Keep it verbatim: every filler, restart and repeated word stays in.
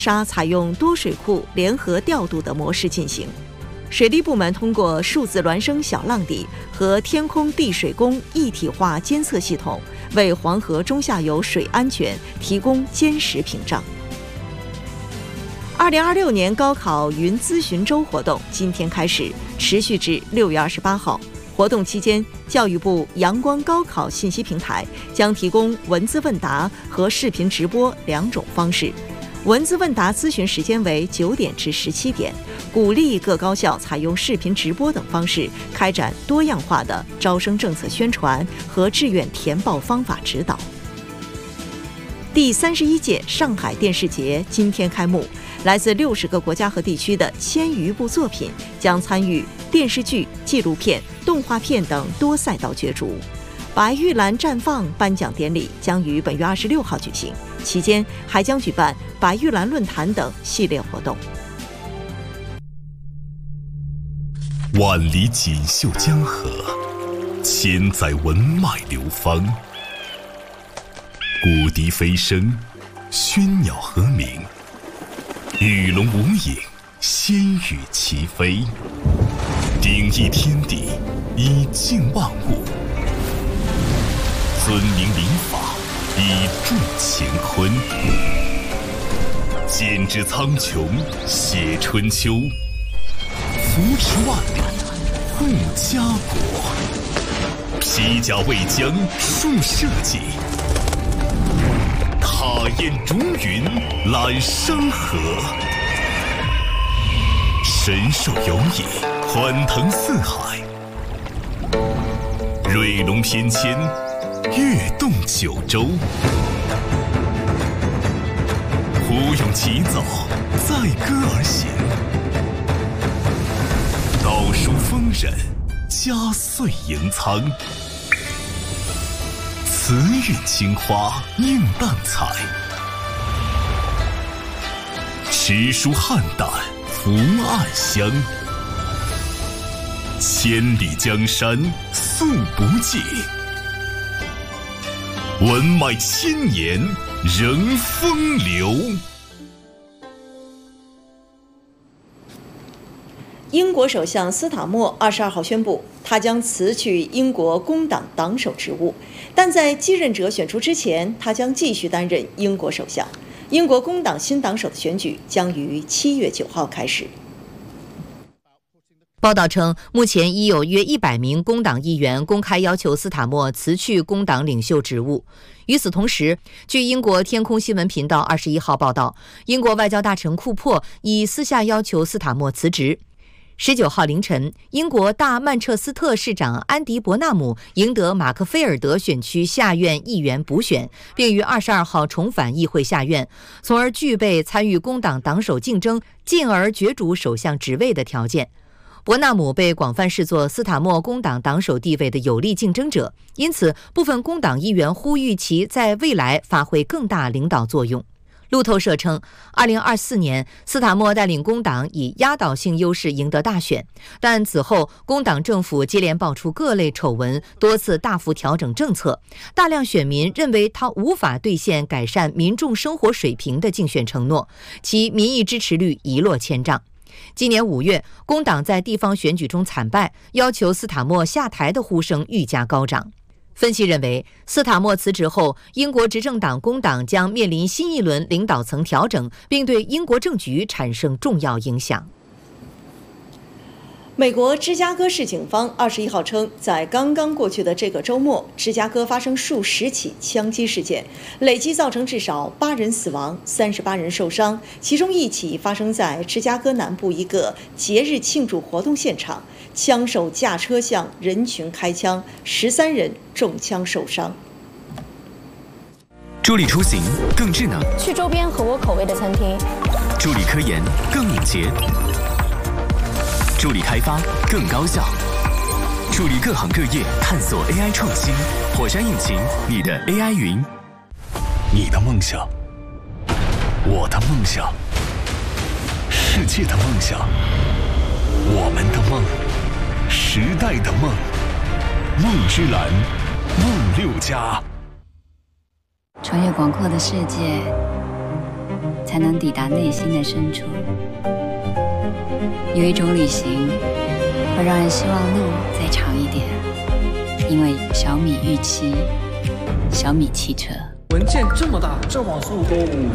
沙采用多水库联合调度的模式进行。水利部门通过数字孪生小浪底和天空地水工一体化监测系统，为黄河中下游水安全提供坚实屏障。二零二六年高考云咨询周活动今天开始，持续至六月二十八号。活动期间，教育部阳光高考信息平台将提供文字问答和视频直播两种方式。文字问答咨询时间为九点至十七点，鼓励各高校采用视频直播等方式开展多样化的招生政策宣传和志愿填报方法指导。第三十一届上海电视节今天开幕，来自六十个国家和地区的千余部作品将参与电视剧、纪录片、动画片等多赛道角逐。白玉兰绽放颁奖典礼将于本月二十六号举行，期间还将举办白玉兰论坛等系列活动。 万里锦绣江河，千载文脉流芳。古笛飞声，喧鸟和鸣，鱼龙无影，仙羽齐飞。鼎益天地，以静万物。尊明礼法，以助乾坤。剪纸苍穹，写春秋。扶持万里，护家国。披甲为将，树社稷。踏雁逐云，揽山河。神兽游弋，欢腾四海。瑞龙翩跹，跃动九州。虎勇齐走，载歌而行。道书丰稔，家岁盈仓。慈韵青花映淡彩，诗书汉淡福暗香。千里江山素不尽，文脉千年仍风流。 英国首相斯塔默二十二号宣布，他将辞去英国工党党首职务，但在继任者选出之前，他将继续担任英国首相。英国工党新党首的选举将于七月九号开始。 报道称，目前已有约一百名工党议员公开要求斯塔默辞去工党领袖职务。与此同时，据英国天空新闻频道二十一号报道，英国外交大臣库珀已私下要求斯塔默辞职。十九号凌晨，英国大曼彻斯特市长安迪·伯纳姆赢得马克菲尔德选区下院议员补选，并于二十二号重返议会下院，从而具备参与工党党首竞争，进而角逐首相职位的条件。伯纳姆被广泛视作斯塔默工党党首地位的有力竞争者，因此部分工党议员呼吁其在未来发挥更大领导作用。路透社称，二零二四年斯塔默带领工党以压倒性优势赢得大选，但此后工党政府接连爆出各类丑闻，多次大幅调整政策，大量选民认为他无法兑现改善民众生活水平的竞选承诺，其民意支持率一落千丈。今年五月，工党在地方选举中惨败，要求斯塔默下台的呼声愈加高涨。分析认为，斯塔默辞职后，英国执政党工党将面临新一轮领导层调整，并对英国政局产生重要影响。 美国芝加哥市警方二十一号称，在刚刚过去的这个周末，芝加哥发生数十起枪击事件，累计造成至少八人死亡、三十八人受伤，其中一起发生在芝加哥南部一个节日庆祝活动现场，枪手驾车向人群开枪，十三人中枪受伤。 助力出行更智能， 去周边合我口味的餐厅； 助力科研更敏捷，助力开发更高效，助力各行各业探索 A I 创新。火山引擎，你的 A I 云。 你的梦想，我的梦想，世界的梦想，我们的梦，时代的梦。梦之蓝，梦六家。 穿越广阔的世界， 才能抵达内心的深处。有一种旅行会让人希望路再长一点，因为小米预期，小米汽车。 文件这么大，这网速